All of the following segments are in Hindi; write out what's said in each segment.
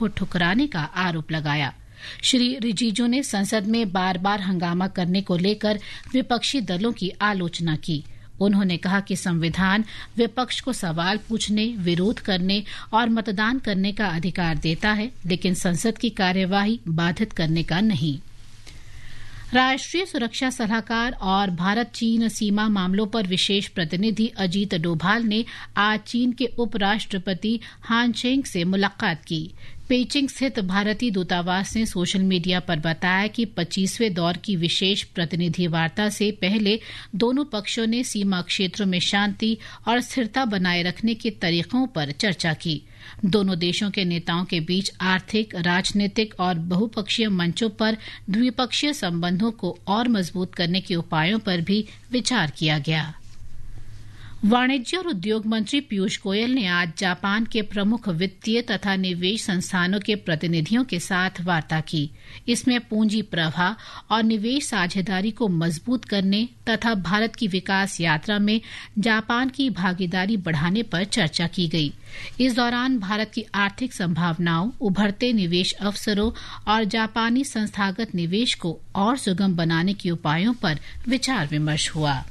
को ठुकराने का आरोप लगाया। श्री रिजिजू ने संसद में बार बार हंगामा करने को लेकर विपक्षी दलों की आलोचना की। उन्होंने कहा कि संविधान विपक्ष को सवाल पूछने, विरोध करने और मतदान करने का अधिकार देता है, लेकिन संसद की कार्यवाही बाधित करने का नहीं। राष्ट्रीय सुरक्षा सलाहकार और भारत चीन सीमा मामलों पर विशेष प्रतिनिधि अजीत डोभाल ने आज चीन के उपराष्ट्रपति हान चेंग से मुलाकात की। पेइचिंग स्थित भारतीय दूतावास ने सोशल मीडिया पर बताया कि 25वें दौर की विशेष प्रतिनिधि वार्ता से पहले दोनों पक्षों ने सीमा क्षेत्रों में शांति और स्थिरता बनाए रखने के तरीकों पर चर्चा की। दोनों देशों के नेताओं के बीच आर्थिक, राजनीतिक और बहुपक्षीय मंचों पर द्विपक्षीय संबंधों को और मजबूत करने के उपायों पर भी विचार किया गया। वाणिज्य और उद्योग मंत्री पीयूष गोयल ने आज जापान के प्रमुख वित्तीय तथा निवेश संस्थानों के प्रतिनिधियों के साथ वार्ता की। इसमें पूंजी प्रवाह और निवेश साझेदारी को मजबूत करने तथा भारत की विकास यात्रा में जापान की भागीदारी बढ़ाने पर चर्चा की गई। इस दौरान भारत की आर्थिक संभावनाओं, उभरते निवेश अवसरों और जापानी संस्थागत निवेश को और सुगम बनाने के उपायों पर विचार विमर्श हुआ।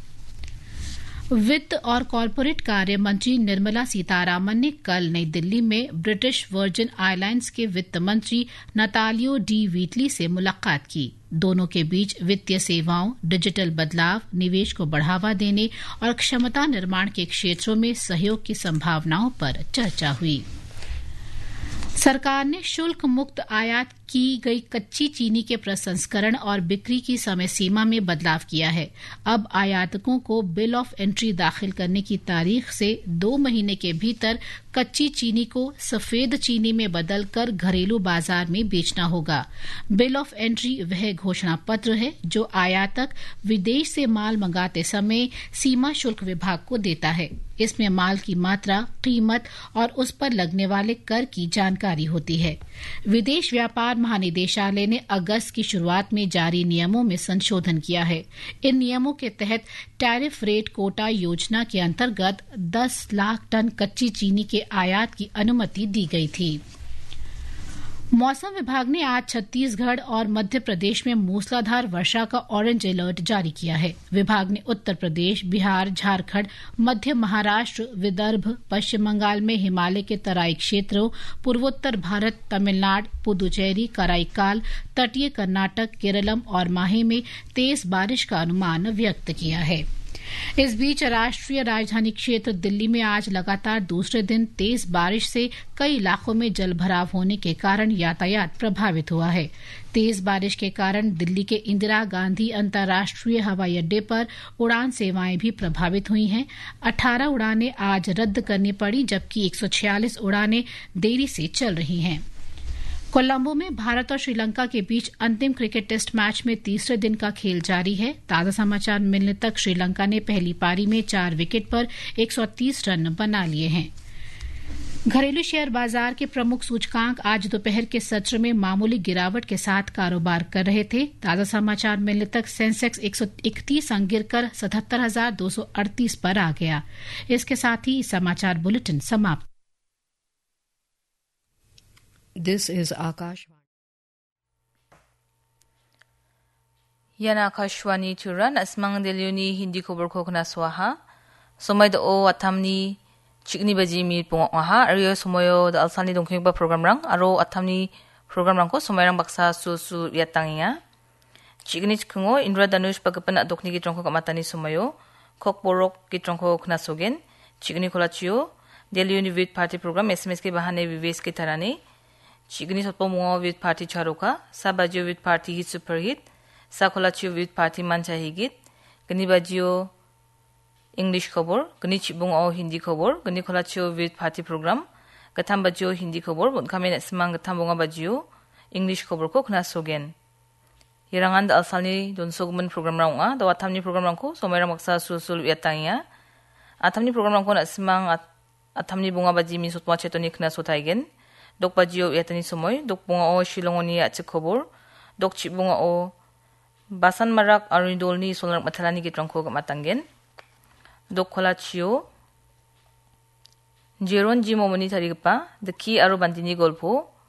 वित्त और कॉरपोरेट कार्य मंत्री निर्मला सीतारामन ने कल नई दिल्ली में ब्रिटिश वर्जिन आइलैंड्स के वित्त मंत्री नतालियो डी व्हीटली से मुलाकात की। दोनों के बीच वित्तीय सेवाओं, डिजिटल बदलाव, निवेश को बढ़ावा देने और क्षमता निर्माण के क्षेत्रों में सहयोग की संभावनाओं पर चर्चा हुई। सरकार ने शुल्क मुक्त आयात की गई कच्ची चीनी के प्रसंस्करण और बिक्री की समय सीमा में बदलाव किया है। अब आयातकों को बिल ऑफ एंट्री दाखिल करने की तारीख से 2 महीने के भीतर कच्ची चीनी को सफेद चीनी में बदलकर घरेलू बाजार में बेचना होगा। बिल ऑफ एंट्री वह घोषणा पत्र है जो आयातक विदेश से माल मंगाते समय सीमा शुल्क विभाग को देता है। इसमें माल की मात्रा, कीमत और उस पर लगने वाले कर की जानकारी होती है। विदेश व्यापार महानिदेशालय ने अगस्त की शुरुआत में जारी नियमों में संशोधन किया है। इन नियमों के तहत टैरिफ रेट कोटा योजना के अंतर्गत 10 लाख टन कच्ची चीनी के आयात की अनुमति दी गई थी। मौसम विभाग ने आज छत्तीसगढ़ और मध्य प्रदेश में मूसलाधार वर्षा का ऑरेंज अलर्ट जारी किया है। विभाग ने उत्तर प्रदेश, बिहार, झारखंड, मध्य महाराष्ट्र, विदर्भ, पश्चिम बंगाल में हिमालय के तराई क्षेत्रों, पूर्वोत्तर भारत, तमिलनाडु, पुदुचेरी, कराईकाल, तटीय कर्नाटक, केरलम और माहे में तेज बारिश का अनुमान व्यक्त किया है। इस बीच राष्ट्रीय राजधानी क्षेत्र दिल्ली में आज लगातार दूसरे दिन तेज बारिश से कई इलाकों में जलभराव होने के कारण यातायात प्रभावित हुआ है। तेज बारिश के कारण दिल्ली के इंदिरा गांधी अंतर्राष्ट्रीय हवाई अड्डे पर उड़ान सेवाएं भी प्रभावित हुई हैं। 18 उड़ानें आज रद्द करनी पड़ी, जबकि 146 उड़ानें देरी से चल रही हैं। कोलंबो में भारत और श्रीलंका के बीच अंतिम क्रिकेट टेस्ट मैच में तीसरे दिन का खेल जारी है। ताजा समाचार मिलने तक श्रीलंका ने पहली पारी में 4 विकेट पर 130 रन बना लिए हैं। घरेलू शेयर बाजार के प्रमुख सूचकांक आज दोपहर के सत्र में मामूली गिरावट के साथ कारोबार कर रहे थे। ताजा समाचार मिलने तक सेंसेक्स 131 अंक गिरकर 77,238 पर आ गया। इसके साथ ही समाचार बुलेटिन समाप्त। This is Akashvani. Yan Akashvani Turan asmang delyuni hindi khobor ko kana swaha. Somay do atamni chikni baji mi pongwaha ariyo somoyo da alsani dongkhing ba program rang aro atamni program rang ko somay rang baksa su yatangiya. Chikni chkungo Indra Danush pagpan adokni ki trongko kamatani somoyo kok borok ki trongko kana sogen chikni kolachiyo delyuni vid party program SMS ke bahane vives ke tarani Chigni sotpo mungo with party charuka, sabajio with party hit superhit, sakolachio with party mancha higit, ganibajio English khobor, ganichibung o Hindi khobor, ganikolachio with party program, gatambajio Hindi khobor, kamen smang gatambunga bajio English khobor ko kna sogen. Irangan da alsalni don sogman program raunga, da watamni program rangko somera maksa sul yatangia. Atamni program rangko na smang atamni bunga baji min sotpo chetoni kna sotaigen. Dok bajio yatani somoy, dok bunga o shilongoni atse khobor, dok chip bunga o basan marak arindolni solar mathalani ki trangko matangen, dok kolachio jeron jimomoni tarigpa, the key aro bandini golpo,